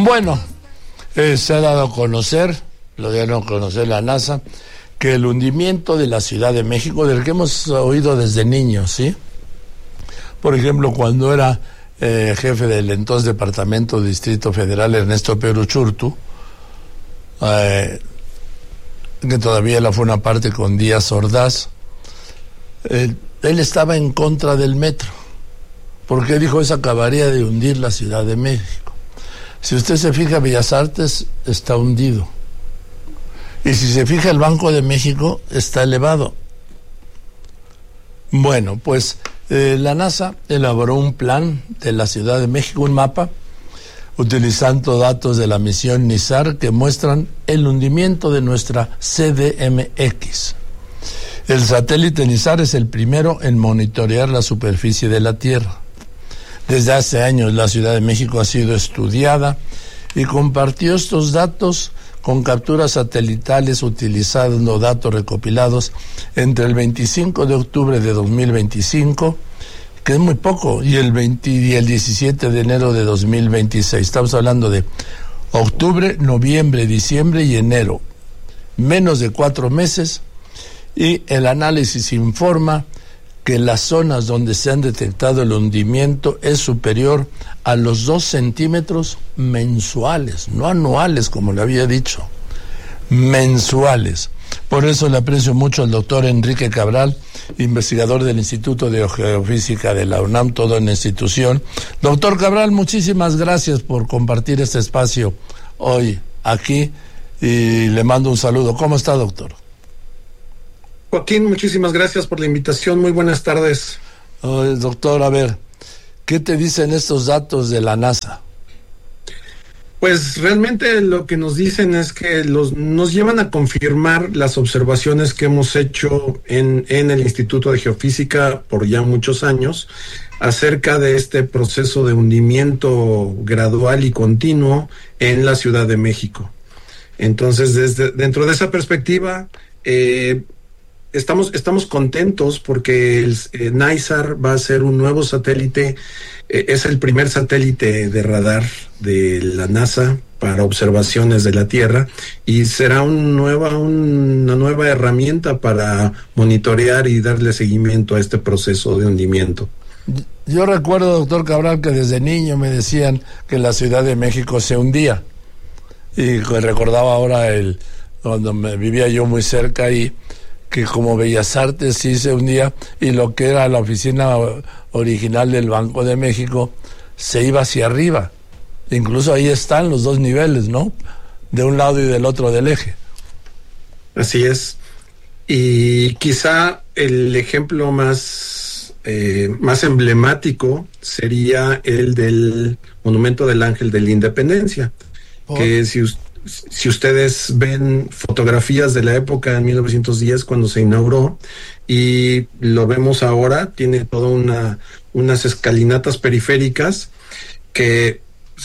Bueno, se ha dado a conocer, lo dieron a conocer la NASA, que el hundimiento de la Ciudad de México, del que hemos oído desde niños, ¿sí? Por ejemplo, cuando era jefe del entonces Departamento Distrito Federal, Ernesto Pedro Churtu, que todavía la fue una parte con Díaz Ordaz, él estaba en contra del metro, porque dijo eso acabaría de hundir la Ciudad de México. Si usted se fija, Bellas Artes está hundido. Y si se fija, el Banco de México está elevado. Bueno, pues la NASA elaboró un plan de la Ciudad de México, un mapa, utilizando datos de la misión NISAR que muestran el hundimiento de nuestra CDMX. El satélite NISAR es el primero en monitorear la superficie de la Tierra. Desde hace años la Ciudad de México ha sido estudiada y compartió estos datos con capturas satelitales utilizando datos recopilados entre el 25 de octubre de 2025, que es muy poco, y el 17 de enero de 2026. Estamos hablando de octubre, noviembre, diciembre y enero. Menos de 4 meses, y el análisis informa que las zonas donde se han detectado el hundimiento es superior a los 2 centímetros mensuales, no anuales como le había dicho, mensuales. Por eso le aprecio mucho al doctor Enrique Cabral, investigador del Instituto de Geofísica de la UNAM, toda una institución. Doctor Cabral, muchísimas gracias por compartir este espacio hoy aquí y le mando un saludo. ¿Cómo está, doctor? Joaquín, muchísimas gracias por la invitación. Muy buenas tardes. Doctor, a ver, ¿qué te dicen estos datos de la NASA? Pues realmente lo que nos dicen es que nos llevan a confirmar las observaciones que hemos hecho en el Instituto de Geofísica por ya muchos años acerca de este proceso de hundimiento gradual y continuo en la Ciudad de México. Entonces, dentro de esa perspectiva, Estamos contentos porque el NISAR va a ser un nuevo satélite, es el primer satélite de radar de la NASA para observaciones de la Tierra y será una nueva herramienta para monitorear y darle seguimiento a este proceso de hundimiento. Yo recuerdo, doctor Cabral, que desde niño me decían que la Ciudad de México se hundía y recordaba ahora cuando vivía yo muy cerca y que como Bellas Artes sí se hundía y lo que era la oficina original del Banco de México se iba hacia arriba. Incluso ahí están los 2 niveles, ¿no? De un lado y del otro del eje. Así es. Y quizá el ejemplo más emblemático sería el del Monumento del Ángel de la Independencia, que si ustedes ven fotografías de la época en 1910 cuando se inauguró y lo vemos ahora, tiene toda unas escalinatas periféricas que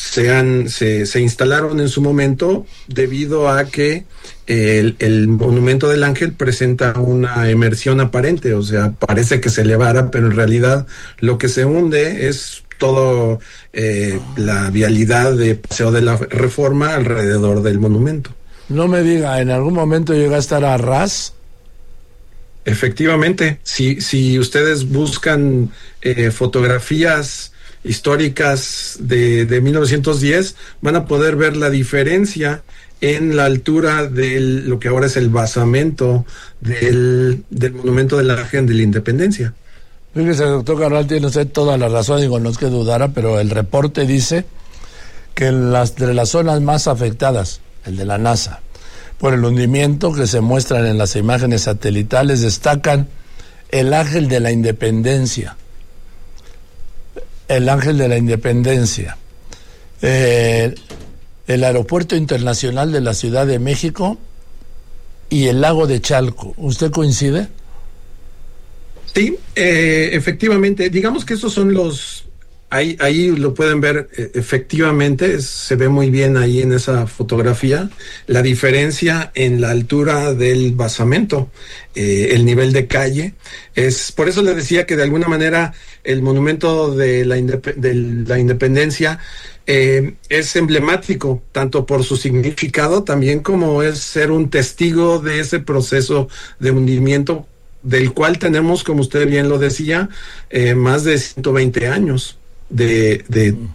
se instalaron en su momento debido a que el Monumento del Ángel presenta una emersión aparente, o sea, parece que se elevara, pero en realidad lo que se hunde es todo la vialidad de Paseo de la Reforma alrededor del monumento. No me diga, ¿en algún momento llega a estar a ras? Efectivamente, si ustedes buscan fotografías históricas de 1910, van a poder ver la diferencia en la altura de lo que ahora es el basamento del Monumento del Ángel de la Independencia. Fíjese, doctor Cabral, tiene usted toda la razón, digo, no es que dudara, pero el reporte dice que de las zonas más afectadas, el de la NASA, por el hundimiento que se muestran en las imágenes satelitales, destacan el Ángel de la Independencia, el Aeropuerto Internacional de la Ciudad de México y el Lago de Chalco. ¿Usted coincide? Sí, efectivamente, digamos que estos son ahí lo pueden ver, efectivamente, se ve muy bien ahí en esa fotografía, la diferencia en la altura del basamento, el nivel de calle, por eso les decía que de alguna manera el monumento de la Independencia es emblemático, tanto por su significado, también como es ser un testigo de ese proceso de hundimiento, del cual tenemos, como usted bien lo decía, más de 120 años de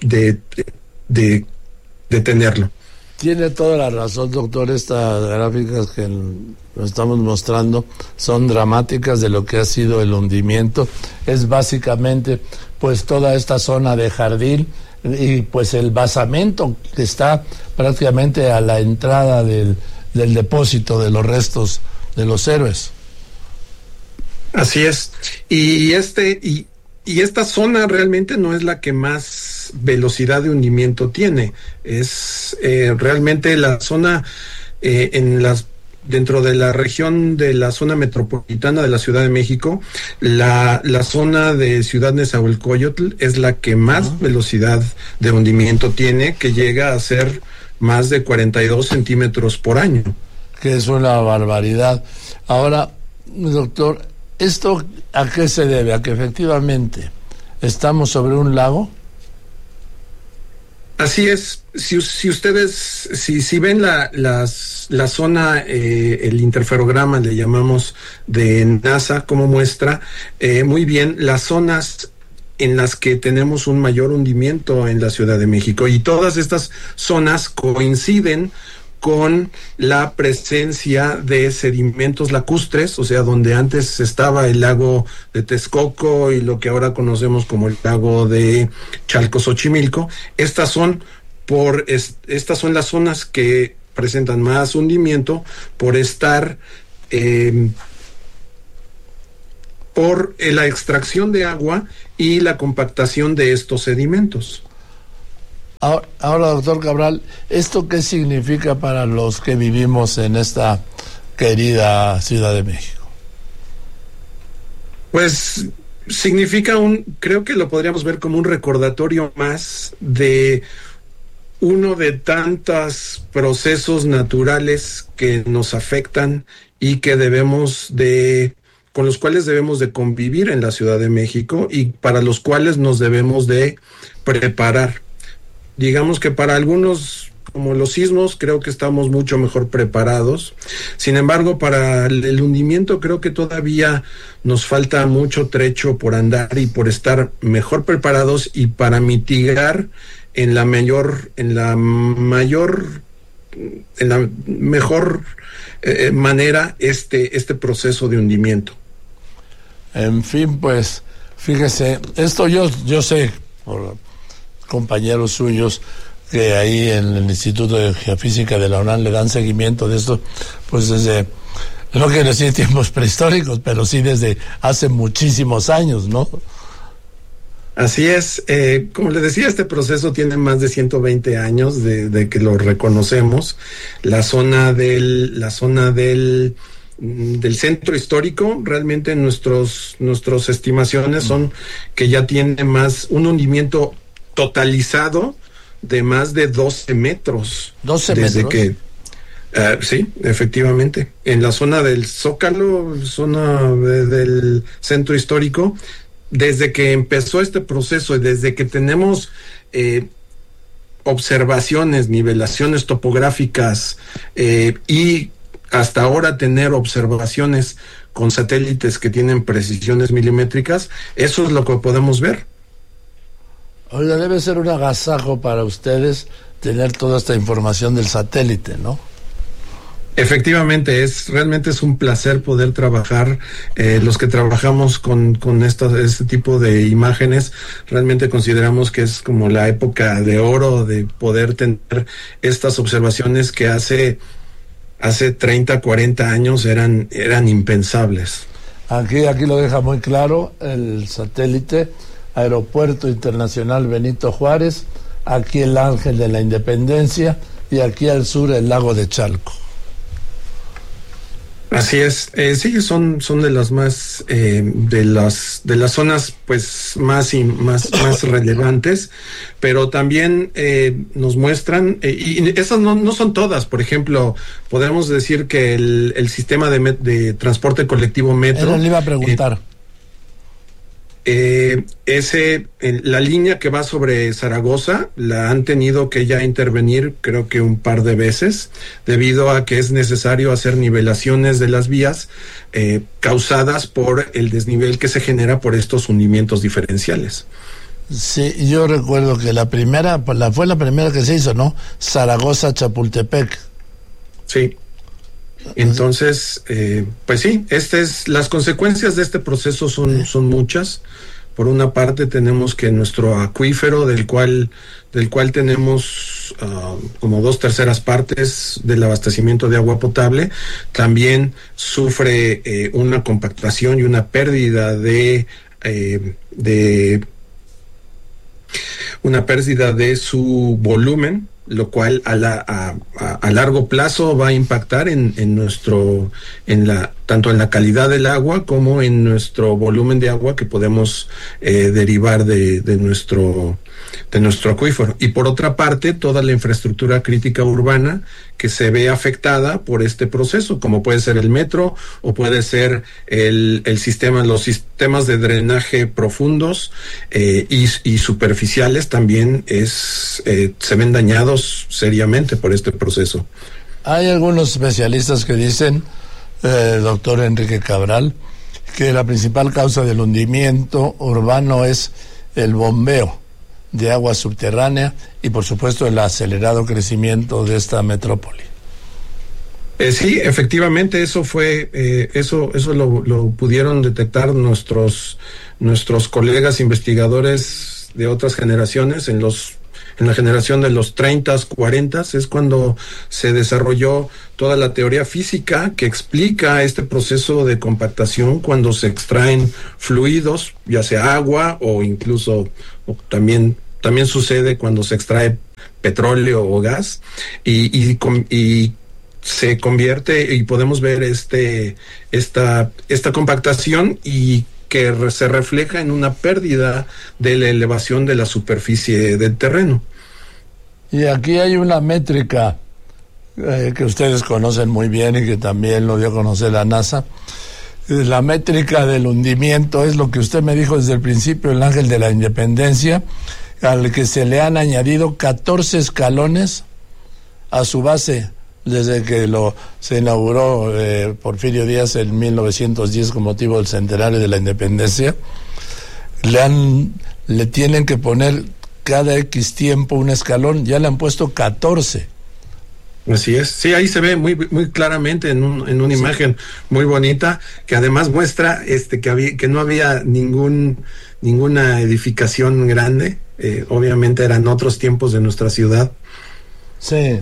tenerlo. Tiene toda la razón, doctor. Estas gráficas que nos estamos mostrando son dramáticas de lo que ha sido el hundimiento. Es básicamente pues toda esta zona de jardín y pues el basamento que está prácticamente a la entrada del depósito de los restos de los héroes. Así es. Y esta zona realmente no es la que más velocidad de hundimiento tiene. Es realmente la zona dentro de la región de la zona metropolitana de la Ciudad de México, la zona de Ciudad Nezahualcóyotl es la que más velocidad de hundimiento tiene, que llega a ser más de 42 centímetros por año. Que es una barbaridad. Ahora, doctor, ¿esto a qué se debe? ¿A que efectivamente estamos sobre un lago? Así es. Si ustedes ven la zona, el interferograma le llamamos de NASA, como muestra muy bien las zonas en las que tenemos un mayor hundimiento en la Ciudad de México, y todas estas zonas coinciden con la presencia de sedimentos lacustres, o sea, donde antes estaba el lago de Texcoco y lo que ahora conocemos como el lago de Chalco-Xochimilco. Estas son las zonas que presentan más hundimiento por estar por la extracción de agua y la compactación de estos sedimentos. Ahora, doctor Cabral, ¿esto qué significa para los que vivimos en esta querida Ciudad de México? Pues significa creo que lo podríamos ver como un recordatorio más de uno de tantos procesos naturales que nos afectan y que con los cuales debemos de convivir en la Ciudad de México y para los cuales nos debemos de preparar. Digamos que para algunos, como los sismos, creo que estamos mucho mejor preparados. Sin embargo, para el hundimiento creo que todavía nos falta mucho trecho por andar y por estar mejor preparados y para mitigar en la mejor manera este proceso de hundimiento. En fin, pues, fíjese, esto yo sé por compañeros suyos que ahí en el Instituto de Geofísica de la UNAM le dan seguimiento de esto, pues desde, no quiero decir tiempos prehistóricos, pero sí desde hace muchísimos años, ¿no? Así es. Como le decía, este proceso tiene más de 120 años de que lo reconocemos. La zona del centro histórico, realmente nuestras estimaciones son que ya tiene un hundimiento totalizado de más de 12 metros. 12 desde metros. Sí, efectivamente. En la zona del Zócalo, zona del centro histórico, desde que empezó este proceso y desde que tenemos observaciones, nivelaciones topográficas y hasta ahora tener observaciones con satélites que tienen precisiones milimétricas, eso es lo que podemos ver. Oiga, debe ser un agasajo para ustedes tener toda esta información del satélite, ¿no? Efectivamente, realmente es un placer poder trabajar. Los que trabajamos con este tipo de imágenes, realmente consideramos que es como la época de oro de poder tener estas observaciones que hace 30, 40 años eran impensables. Aquí lo deja muy claro el satélite. Aeropuerto Internacional Benito Juárez, aquí el Ángel de la Independencia y aquí al sur el lago de Chalco. Así es, sí, son de las más de las zonas pues más relevantes, pero también nos muestran y esas no son todas. Por ejemplo, podemos decir que el sistema de transporte colectivo metro. Él le iba a preguntar. la línea que va sobre Zaragoza la han tenido que ya intervenir creo que un par de veces debido a que es necesario hacer nivelaciones de las vías causadas por el desnivel que se genera por estos hundimientos diferenciales. Sí, yo recuerdo que fue la primera que se hizo, ¿no? Zaragoza-Chapultepec. Sí. Entonces, pues sí, las consecuencias de este proceso son muchas. Por una parte tenemos que nuestro acuífero, del cual tenemos como 2/3 partes del abastecimiento de agua potable, también sufre una compactación y una pérdida de su volumen, lo cual a largo plazo va a impactar tanto en la calidad del agua como en nuestro volumen de agua que podemos derivar de nuestro acuífero. Y por otra parte, toda la infraestructura crítica urbana que se ve afectada por este proceso, como puede ser el metro o puede ser los sistemas de drenaje profundos y superficiales también se ven dañados seriamente por este proceso. Hay algunos especialistas que dicen, doctor Enrique Cabral, que la principal causa del hundimiento urbano es el bombeo de agua subterránea y por supuesto el acelerado crecimiento de esta metrópoli. Sí, efectivamente eso fue eso lo pudieron detectar nuestros colegas investigadores de otras generaciones en la generación de los 30s, 40s, es cuando se desarrolló toda la teoría física que explica este proceso de compactación cuando se extraen fluidos, ya sea agua o incluso también sucede cuando se extrae petróleo o gas y se convierte y podemos ver esta compactación y que se refleja en una pérdida de la elevación de la superficie del terreno. Y aquí hay una métrica que ustedes conocen muy bien y que también lo dio a conocer la NASA. La métrica del hundimiento es lo que usted me dijo desde el principio, el Ángel de la Independencia, al que se le han añadido 14 escalones a su base desde que se inauguró Porfirio Díaz en 1910 con motivo del centenario de la Independencia. Le tienen que poner cada X tiempo un escalón, ya le han puesto 14. Así es, sí, ahí se ve muy muy claramente en una imagen muy bonita que además muestra que no había ninguna edificación grande, obviamente eran otros tiempos de nuestra ciudad. Sí.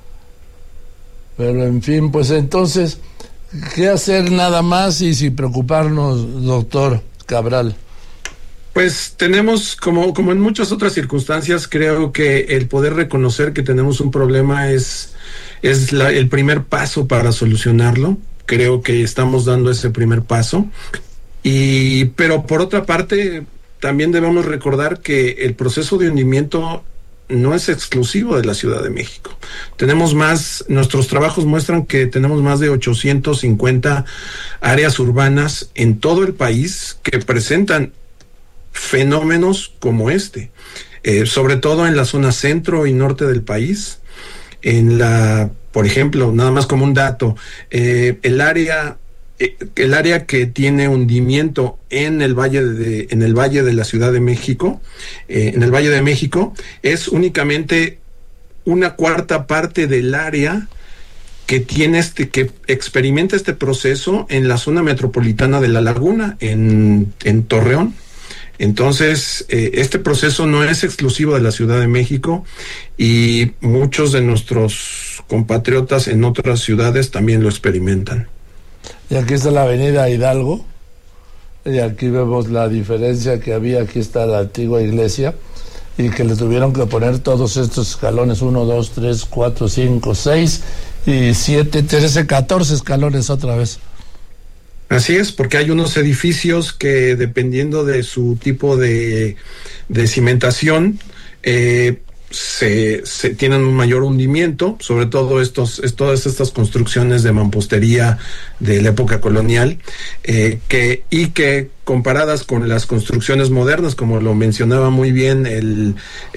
Pero en fin, pues entonces, ¿qué hacer nada más y sin preocuparnos, doctor Cabral? Pues tenemos, como en muchas otras circunstancias, creo que el poder reconocer que tenemos un problema es el primer paso para solucionarlo. Creo que estamos dando ese primer paso. Pero por otra parte, también debemos recordar que el proceso de hundimiento no es exclusivo de la Ciudad de México. Nuestros trabajos muestran que tenemos más de 850 áreas urbanas en todo el país que presentan fenómenos como sobre todo en la zona centro y norte del país. Por ejemplo, nada más como un dato, el área que tiene hundimiento en el valle de la Ciudad de México, en el Valle de México, es únicamente 1/4 parte del área que que experimenta este proceso en la zona metropolitana de La Laguna, en Torreón. Entonces, este proceso no es exclusivo de la Ciudad de México y muchos de nuestros compatriotas en otras ciudades también lo experimentan. Y aquí está la avenida Hidalgo, y aquí vemos la diferencia que había. Aquí está la antigua iglesia, y que le tuvieron que poner todos estos escalones, 1, 2, 3, 4, 5, 6 y 7, 13, 14 escalones otra vez. Así es, porque hay unos edificios que dependiendo de su tipo de cimentación, se tienen un mayor hundimiento, sobre todo todas estas construcciones de mampostería de la época colonial, que comparadas con las construcciones modernas, como lo mencionaba muy bien el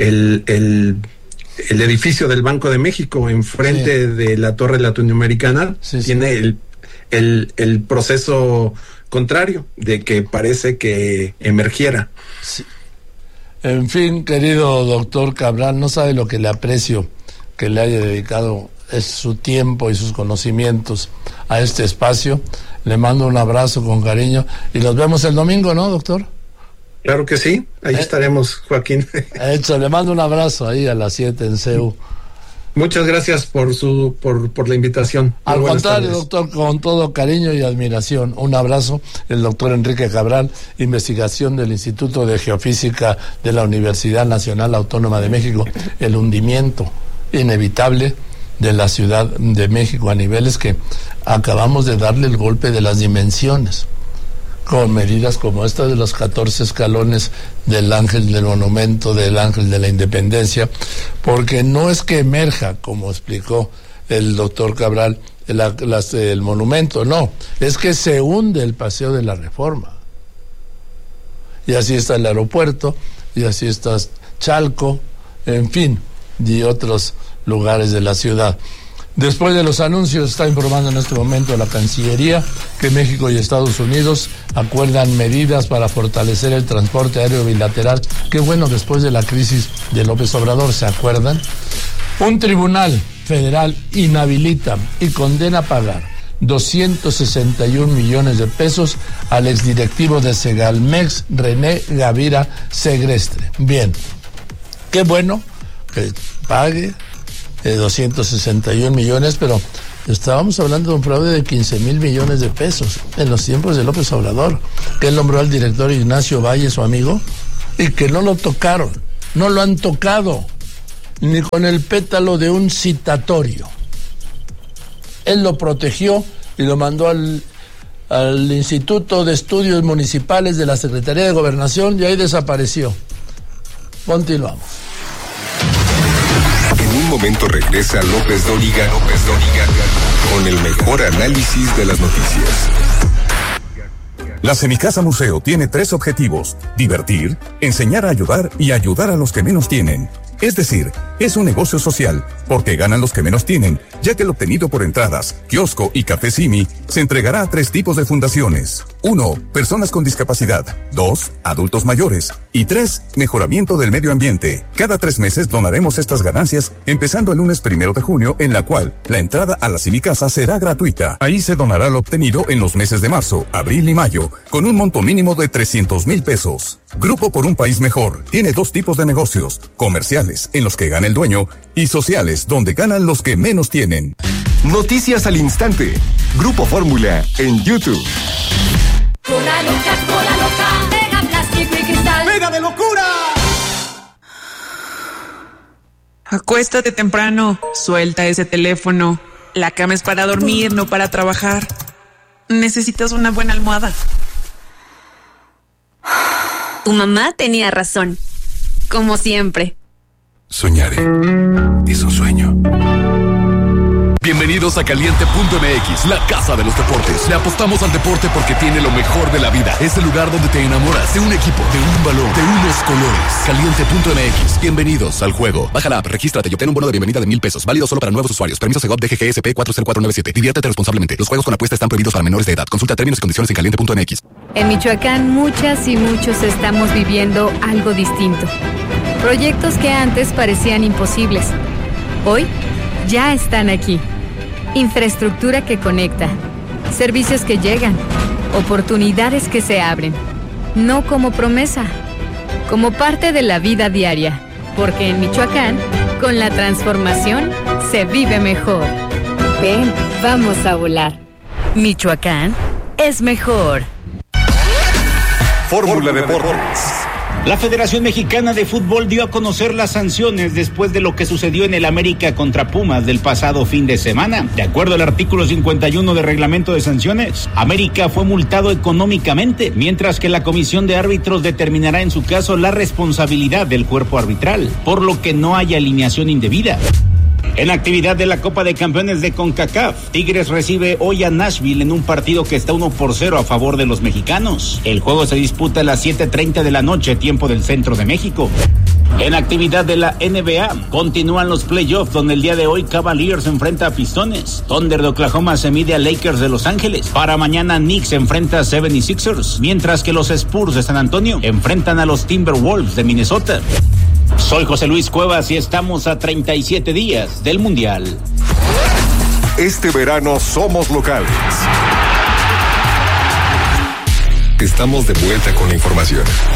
edificio del Banco de México enfrente de la Torre Latinoamericana, tiene el proceso contrario, de que parece que emergiera. Sí. En fin, querido doctor Cabral, no sabe lo que le aprecio que le haya dedicado su tiempo y sus conocimientos a este espacio. Le mando un abrazo con cariño y nos vemos el domingo, ¿no, doctor? Claro que sí, ahí estaremos, Joaquín. Hecho, le mando un abrazo ahí a las 7 en CEU. Muchas gracias por la invitación. Al contrario, doctor, con todo cariño y admiración. Un abrazo, el doctor Enrique Cabral, investigación del Instituto de Geofísica de la Universidad Nacional Autónoma de México, el hundimiento inevitable de la Ciudad de México a niveles que acabamos de darle el golpe de las dimensiones, con medidas como esta de los 14 escalones del Ángel del Monumento, del Ángel de la Independencia, porque no es que emerja, como explicó el doctor Cabral, el monumento, no, es que se hunde el Paseo de la Reforma. Y así está el aeropuerto, y así está Chalco, en fin, y otros lugares de la ciudad. Después de los anuncios, está informando en este momento la Cancillería que México y Estados Unidos acuerdan medidas para fortalecer el transporte aéreo bilateral. Qué bueno, después de la crisis de López Obrador, ¿se acuerdan? Un tribunal federal inhabilita y condena a pagar 261 millones de pesos al exdirectivo de Segalmex, René Gavira Segrestre. Bien, qué bueno que pague 261 millones, pero estábamos hablando de un fraude de 15,000 millones de pesos en los tiempos de López Obrador, que él nombró al director Ignacio Valle, su amigo, y que no lo tocaron, no lo han tocado, ni con el pétalo de un citatorio. Él lo protegió y lo mandó al Instituto de Estudios Municipales de la Secretaría de Gobernación y ahí desapareció. Continuamos. En un momento regresa López Dóriga con el mejor análisis de las noticias. La Semicasa Museo tiene 3 objetivos: divertir, enseñar a ayudar y ayudar a los que menos tienen. Es decir, es un negocio social, porque ganan los que menos tienen, ya que el obtenido por entradas, kiosco y café Simi se entregará a 3 tipos de fundaciones. 1. Personas con discapacidad. 2. Adultos mayores. Y 3. Mejoramiento del medio ambiente. Cada 3 meses donaremos estas ganancias, empezando el lunes 1 de junio, en la cual la entrada a la Semicasa será gratuita. Ahí se donará lo obtenido en los meses de marzo, abril y mayo, con un monto mínimo de 300,000 pesos. Grupo por un País Mejor tiene 2 tipos de negocios: comerciales, en los que gana el dueño, y sociales, donde ganan los que menos tienen. Noticias al instante. Grupo Fórmula en YouTube. Cola loca, pega plástico y cristal. ¡Pega de locura! Acuéstate temprano, suelta ese teléfono. La cama es para dormir, no para trabajar. Necesitas una buena almohada. Tu mamá tenía razón, como siempre. Soñaré. Es un sueño. Bienvenidos a Caliente.mx, la casa de los deportes. Le apostamos al deporte porque tiene lo mejor de la vida. Es el lugar donde te enamoras de un equipo, de un balón, de unos colores. Caliente.mx. Bienvenidos al juego. Baja la app, regístrate y obtén un bono de bienvenida de 1,000 pesos. Válido solo para nuevos usuarios. Permiso Segov DGGSP 40497. Diviértete responsablemente. Los juegos con apuesta están prohibidos para menores de edad. Consulta términos y condiciones en Caliente.mx. En Michoacán, muchas y muchos estamos viviendo algo distinto. Proyectos que antes parecían imposibles, hoy ya están aquí. Infraestructura que conecta, servicios que llegan, oportunidades que se abren. No como promesa, como parte de la vida diaria. Porque en Michoacán, con la transformación, se vive mejor. Ven, vamos a volar. Michoacán es mejor. Fórmula Deportes. La Federación Mexicana de Fútbol dio a conocer las sanciones después de lo que sucedió en el América contra Pumas del pasado fin de semana. De acuerdo al artículo 51 del reglamento de sanciones, América fue multado económicamente, mientras que la comisión de árbitros determinará en su caso la responsabilidad del cuerpo arbitral, por lo que no haya alineación indebida. En la actividad de la Copa de Campeones de CONCACAF, Tigres recibe hoy a Nashville en un partido que está 1-0 a favor de los mexicanos. El juego se disputa a las 7:30 de la noche, tiempo del centro de México. En actividad de la NBA, continúan los playoffs donde el día de hoy Cavaliers enfrenta a Pistones. Thunder de Oklahoma se mide a Lakers de Los Ángeles. Para mañana Knicks enfrenta a 76ers, mientras que los Spurs de San Antonio enfrentan a los Timberwolves de Minnesota. Soy José Luis Cuevas y estamos a 37 días del Mundial. Este verano somos locales. Estamos de vuelta con la información.